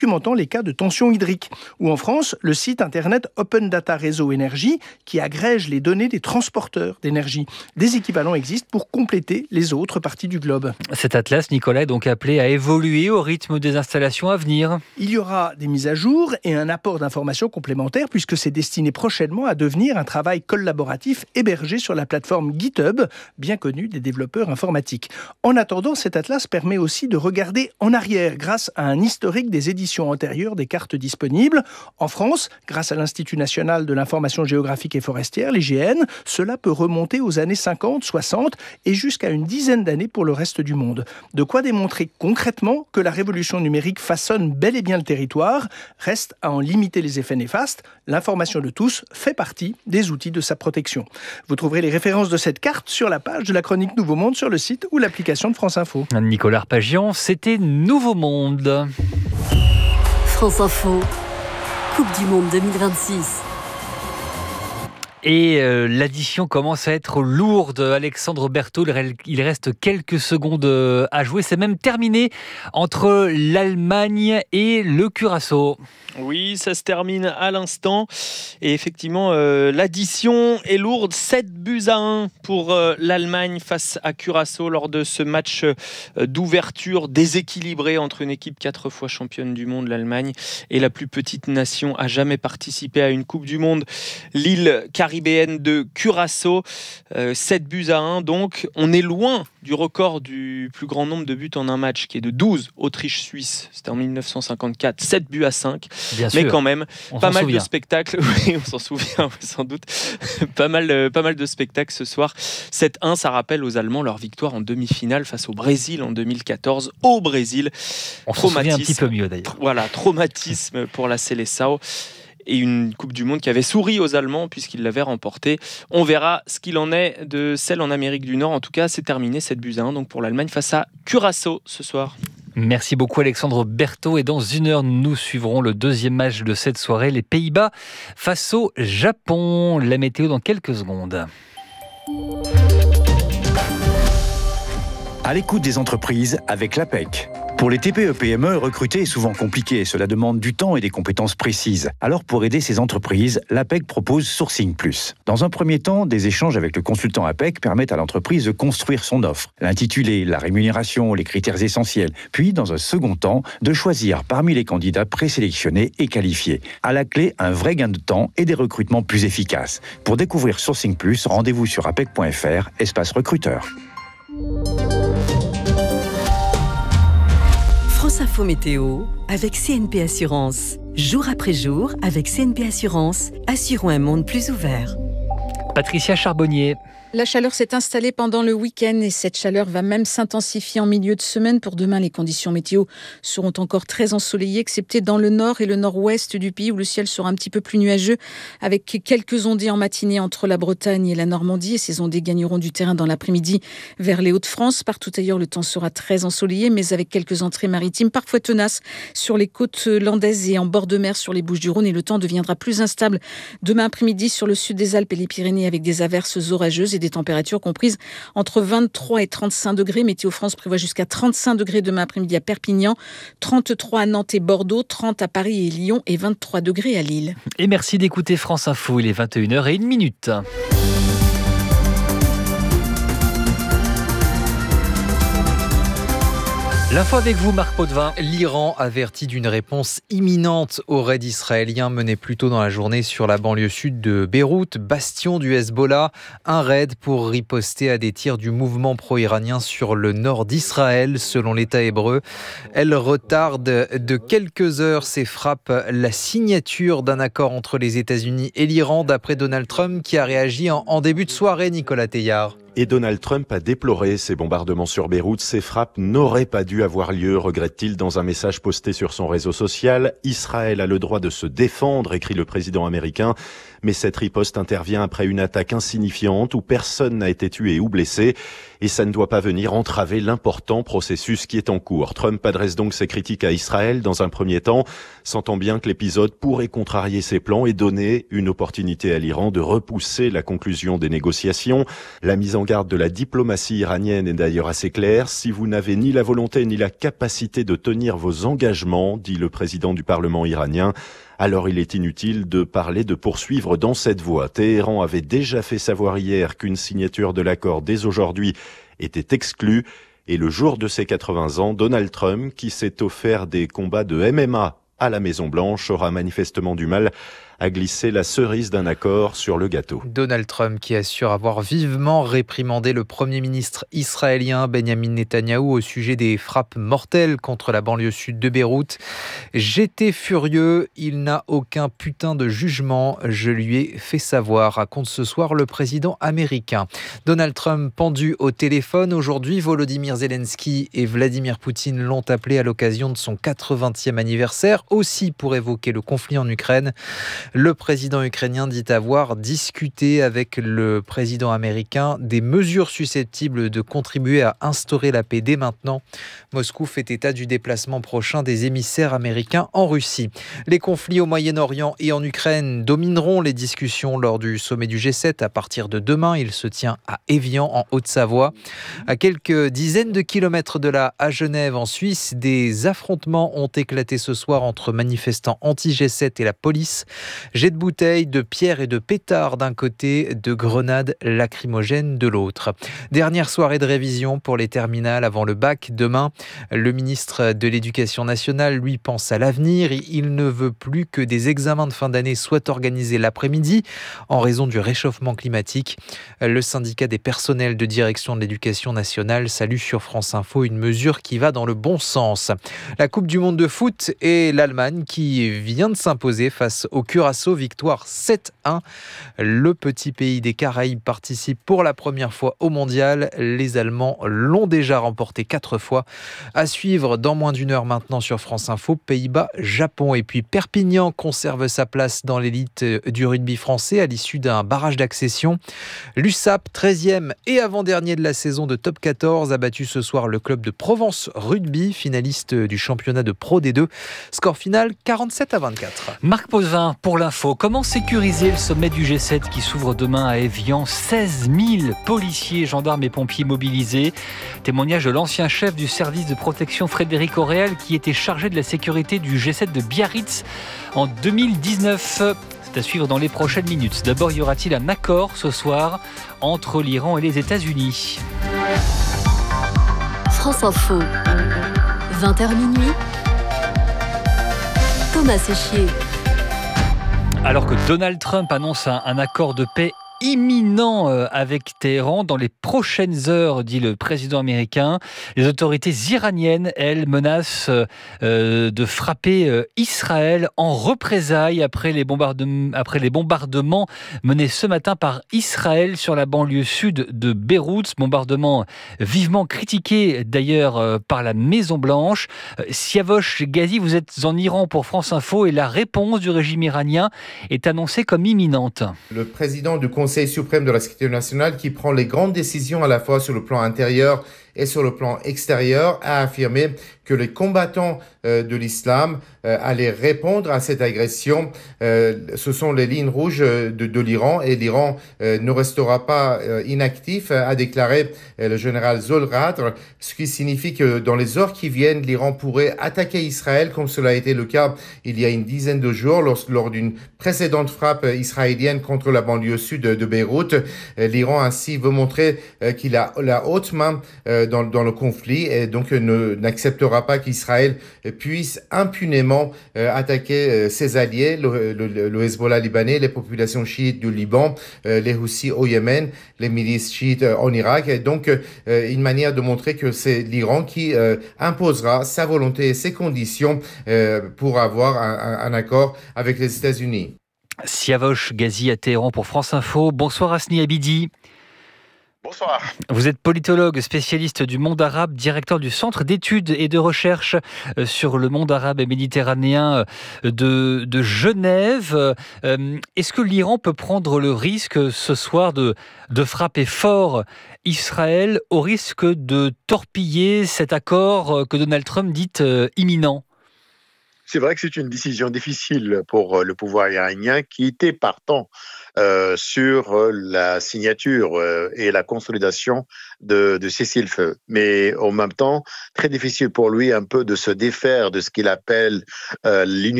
documentant les cas de tension hydrique. Ou en France, le site internet Open Data Réseau Énergie qui agrège les données des transporteurs d'énergie. Des équivalents existent pour compléter les autres parties du globe. Cet atlas, Nicolas, est donc appelé à évoluer au rythme des installations à venir. Il y aura des mises à jour et un apport d'informations complémentaires puisque c'est destiné prochainement à devenir un travail collaboratif hébergé sur la plateforme GitHub, bien connue des développeurs informatiques. En attendant, cet atlas permet aussi de regarder en arrière grâce à un historique des éditions antérieures des cartes disponibles. En France, grâce à l'Institut national de l'information géographique et forestière, l'IGN, cela peut remonter aux années 50, 60 et jusqu'à une dizaine d'années pour le reste du monde. De quoi démontrer concrètement que la révolution numérique façonne bel et bien le territoire. Reste à en limiter les effets néfastes. L'information de tous fait partie des outils de sa protection. Vous trouverez les références de cette carte sur la page de la chronique Nouveau Monde sur le site ou l'application de France Info. Nicolas Arpagian, c'était Nouveau Monde. France Info, Coupe du Monde 2026. Et l'addition commence à être lourde. Alexandre Berthaud, il reste quelques secondes à jouer. C'est même terminé entre l'Allemagne et le Curaçao. Oui, ça se termine à l'instant. Et effectivement, l'addition est lourde. 7-1 pour l'Allemagne face à Curaçao lors de ce match d'ouverture déséquilibré entre une équipe 4 fois championne du monde, l'Allemagne, et la plus petite nation à jamais participer à une Coupe du Monde, l'île caribéenne de Curaçao. 7-1. Donc, on est loin du record du plus grand nombre de buts en un match, qui est de 12, Autriche-Suisse. C'était en 1954, 7-5. Bien Mais sûr, quand même, pas mal de spectacles. Oui, on s'en souvient, sans doute. pas mal de spectacles ce soir. 7-1, ça rappelle aux Allemands leur victoire en demi-finale face au Brésil en 2014. Au Brésil. On s'en souvient un petit peu mieux d'ailleurs. Voilà, traumatisme pour la Seleção. Et une Coupe du Monde qui avait souri aux Allemands puisqu'ils l'avaient remportée. On verra ce qu'il en est de celle en Amérique du Nord. En tout cas, c'est terminé, 7-1 donc pour l'Allemagne face à Curaçao ce soir. Merci beaucoup Alexandre Berthaud. Et dans une heure, nous suivrons le deuxième match de cette soirée, les Pays-Bas face au Japon. La météo dans quelques secondes. À l'écoute des entreprises avec l'APEC. Pour les TPE-PME, recruter est souvent compliqué. Cela demande du temps et des compétences précises. Alors, pour aider ces entreprises, l'APEC propose Sourcing Plus. Dans un premier temps, des échanges avec le consultant APEC permettent à l'entreprise de construire son offre. L'intitulé, la rémunération, les critères essentiels. Puis, dans un second temps, de choisir parmi les candidats présélectionnés et qualifiés. À la clé, un vrai gain de temps et des recrutements plus efficaces. Pour découvrir Sourcing Plus, rendez-vous sur apec.fr, espace recruteur. France Info Météo avec CNP Assurance. Jour après jour, avec CNP Assurance, assurons un monde plus ouvert. Patricia Charbonnier. La chaleur s'est installée pendant le week-end et cette chaleur va même s'intensifier en milieu de semaine. Pour demain, les conditions météo seront encore très ensoleillées, excepté dans le nord et le nord-ouest du pays où le ciel sera un petit peu plus nuageux avec quelques ondées en matinée entre la Bretagne et la Normandie. Et ces ondées gagneront du terrain dans l'après-midi vers les Hauts-de-France. Partout ailleurs, le temps sera très ensoleillé, mais avec quelques entrées maritimes parfois tenaces sur les côtes landaises et en bord de mer sur les Bouches-du-Rhône. Et le temps deviendra plus instable demain après-midi sur le sud des Alpes et les Pyrénées avec des averses orageuses et des températures comprises entre 23 et 35 degrés. Météo France prévoit jusqu'à 35 degrés demain après-midi à Perpignan, 33 à Nantes et Bordeaux, 30 à Paris et Lyon et 23 degrés à Lille. Et merci d'écouter France Info, il est 21h01. L'info avec vous, Marc Potvin. L'Iran avertit d'une réponse imminente au raid israélien mené plus tôt dans la journée sur la banlieue sud de Beyrouth, bastion du Hezbollah. Un raid pour riposter à des tirs du mouvement pro-iranien sur le nord d'Israël, selon l'État hébreu. Elle retarde de quelques heures ces frappes la signature d'un accord entre les États-Unis et l'Iran, d'après Donald Trump, qui a réagi en début de soirée, Nicolas Teillard. Et Donald Trump a déploré ces bombardements sur Beyrouth. Ces frappes n'auraient pas dû avoir lieu, regrette-t-il dans un message posté sur son réseau social. Israël a le droit de se défendre, écrit le président américain. Mais cette riposte intervient après une attaque insignifiante où personne n'a été tué ou blessé. et ça ne doit pas venir entraver l'important processus qui est en cours. Trump adresse donc ses critiques à Israël dans un premier temps, sentant bien que l'épisode pourrait contrarier ses plans et donner une opportunité à l'Iran de repousser la conclusion des négociations. La mise en garde de la diplomatie iranienne est d'ailleurs assez claire. Si vous n'avez ni la volonté ni la capacité de tenir vos engagements, dit le président du Parlement iranien, alors il est inutile de parler de poursuivre dans cette voie. Téhéran avait déjà fait savoir hier qu'une signature de l'accord dès aujourd'hui était exclue. Et le jour de ses 80 ans, Donald Trump, qui s'est offert des combats de MMA à la Maison-Blanche, aura manifestement du mal à glisser la cerise d'un accord sur le gâteau. Donald Trump qui assure avoir vivement réprimandé le Premier ministre israélien Benjamin Netanyahou au sujet des frappes mortelles contre la banlieue sud de Beyrouth. « J'étais furieux, il n'a aucun putain de jugement, je lui ai fait savoir », raconte ce soir le président américain. Donald Trump pendu au téléphone. Aujourd'hui, Volodymyr Zelensky et Vladimir Poutine l'ont appelé à l'occasion de son 80e anniversaire, aussi pour évoquer le conflit en Ukraine. Le président ukrainien dit avoir discuté avec le président américain des mesures susceptibles de contribuer à instaurer la paix dès maintenant. Moscou fait état du déplacement prochain des émissaires américains en Russie. Les conflits au Moyen-Orient et en Ukraine domineront les discussions lors du sommet du G7 à partir de demain. Il se tient à Évian, en Haute-Savoie. À quelques dizaines de kilomètres de là, à Genève, en Suisse, des affrontements ont éclaté ce soir entre manifestants anti-G7 et la police. Jets de bouteilles, de pierres et de pétards d'un côté, de grenades lacrymogènes de l'autre. Dernière soirée de révision pour les terminales avant le bac demain. Le ministre de l'Éducation nationale, lui, pense à l'avenir. Il ne veut plus que des examens de fin d'année soient organisés l'après-midi en raison du réchauffement climatique. Le syndicat des personnels de direction de l'Éducation nationale salue sur France Info une mesure qui va dans le bon sens. La Coupe du monde de foot et l'Allemagne qui vient de s'imposer face au Curaçao, victoire 7-1. Le petit pays des Caraïbes participe pour la première fois au mondial. Les Allemands l'ont déjà remporté 4 fois. À suivre dans moins d'une heure maintenant sur France Info, Pays-Bas, Japon. Et puis Perpignan conserve sa place dans l'élite du rugby français à l'issue d'un barrage d'accession. L'USAP, 13e et avant-dernier de la saison de Top 14, a battu ce soir le club de Provence Rugby, finaliste du championnat de Pro D2. Score final 47-24. Marc Potvin pour l'info. Comment sécuriser le sommet du G7 qui s'ouvre demain à Évian ? 16 000 policiers, gendarmes et pompiers mobilisés. Témoignage de l'ancien chef du service de protection Frédéric Auréal qui était chargé de la sécurité du G7 de Biarritz en 2019. C'est à suivre dans les prochaines minutes. D'abord, y aura-t-il un accord ce soir entre l'Iran et les États-Unis ? France Info, 20h minuit. Thomas Séchier. Alors que Donald Trump annonce un accord de paix imminent avec Téhéran dans les prochaines heures, dit le président américain. Les autorités iraniennes, elles, menacent de frapper Israël en représailles après les bombardements menés ce matin par Israël sur la banlieue sud de Beyrouth. Bombardement vivement critiqué d'ailleurs par la Maison-Blanche. Siavosh Ghazi, vous êtes en Iran pour France Info et la réponse du régime iranien est annoncée comme imminente. Le président du Conseil suprême de la sécurité nationale, qui prend les grandes décisions à la fois sur le plan intérieur et sur le plan extérieur, a affirmé que les combattants de l'islam allaient répondre à cette agression. Ce sont les lignes rouges de l'Iran, et l'Iran ne restera pas inactif, a déclaré le général Zolradr, ce qui signifie que dans les heures qui viennent, l'Iran pourrait attaquer Israël, comme cela a été le cas il y a une dizaine de jours lors d'une précédente frappe israélienne contre la banlieue sud de Beyrouth. L'Iran ainsi veut montrer qu'il a la haute main dans le conflit, et donc n'acceptera pas qu'Israël puisse impunément attaquer ses alliés, le Hezbollah libanais, les populations chiites du Liban, les Houthis au Yémen, les milices chiites en Irak. Et donc une manière de montrer que c'est l'Iran qui imposera sa volonté et ses conditions pour avoir un accord avec les États-Unis. Siavosh Ghazi à Téhéran pour France Info. Bonsoir Asni Abidi. Bonsoir. Vous êtes politologue, spécialiste du monde arabe, directeur du Centre d'études et de recherche sur le monde arabe et méditerranéen de Genève. Est-ce que l'Iran peut prendre le risque ce soir de frapper fort Israël au risque de torpiller cet accord que Donald Trump dit imminent ? C'est vrai que c'est une décision difficile pour le pouvoir iranien qui était partant sur la signature et la consolidation de cessez-le-feu. Mais en même temps, très difficile pour lui un peu de se défaire de ce qu'il appelle l'union